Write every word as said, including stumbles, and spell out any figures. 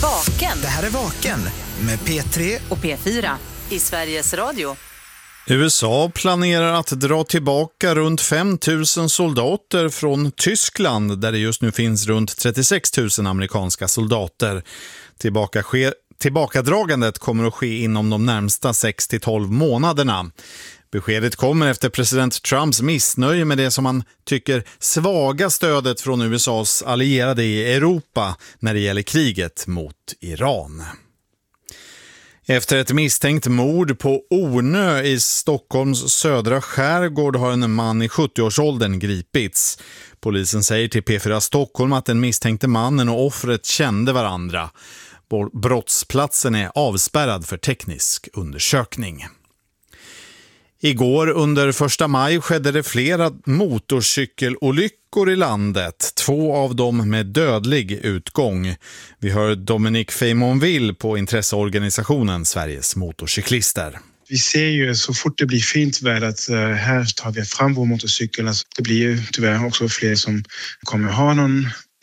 Vaken. Det här är Vaken med P tre och P fyra i Sveriges Radio. U S A planerar att dra tillbaka runt fem tusen soldater från Tyskland, där det just nu finns runt trettiosex tusen amerikanska soldater. Tillbaka ske, tillbakadragandet kommer att ske inom de närmsta sex till tolv månaderna. Beskedet kommer efter president Trumps missnöje med det som han tycker svaga stödet från U S A:s allierade i Europa när det gäller kriget mot Iran. Efter ett misstänkt mord på Ornö i Stockholms södra skärgård har en man i sjuttioårsåldern gripits. Polisen säger till P fyra Stockholm att den misstänkte mannen och offret kände varandra. Brottsplatsen är avspärrad för teknisk undersökning. Igår under första maj skedde det flera motorcykelolyckor i landet, två av dem med dödlig utgång. Vi hör Dominic Feymonville på intresseorganisationen Sveriges motorcyklister. Vi ser ju så fort det blir fint väder att uh, här tar vi fram vår motorcykel. Alltså, det blir ju tyvärr också fler som kommer ha någon